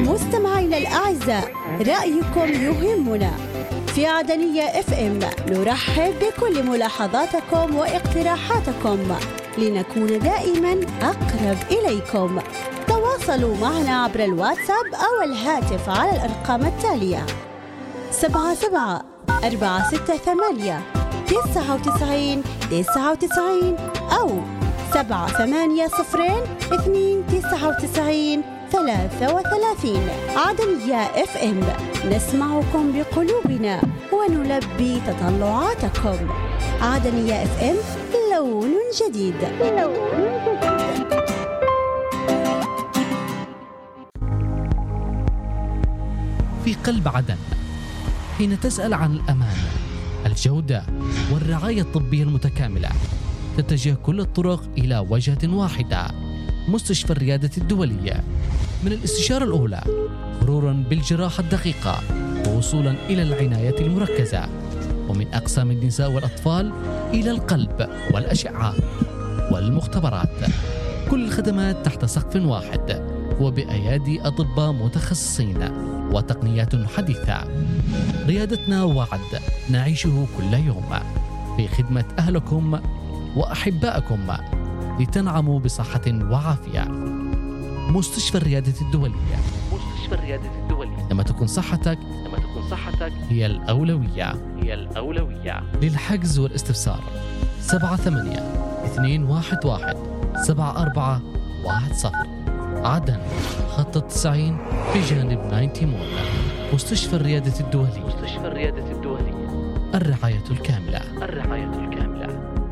مستمعينا الأعزاء، رأيكم يهمنا. في عدنية FM نرحب بكل ملاحظاتكم واقتراحاتكم لنكون دائما أقرب إليكم. تواصلوا معنا عبر الواتساب أو الهاتف على الأرقام التالية: 77-468-99-99 أو 780-299-33. عدنية FM، نسمعكم بقلوبنا ونلبي تطلعاتكم. عدنية FM، لون جديد. في قلب عدن، حين تسأل عن الأمان، الجودة والرعاية الطبية المتكاملة، تتجه كل الطرق إلى وجهة واحدة: مستشفى الريادة الدولية. من الاستشارة الأولى مرورا بالجراحة الدقيقة ووصولا إلى العناية المركزة، ومن أقسام النساء والأطفال إلى القلب والأشعة والمختبرات. كل الخدمات تحت سقف واحد وبأيادي أطباء متخصصين وتقنيات حديثة. ريادتنا وعد نعيشه كل يوم في خدمة أهلكم وأحبائكم لتنعموا بصحة وعافية. مستشفى الريادة الدولية. مستشفى الريادة الدولية. لما تكون صحتك هي الأولوية. للحجز والاستفسار 78-211-7410. عدن، خط 90 بجانب 90 مول. مستشفى الريادة الدولية. الرعاية الكاملة.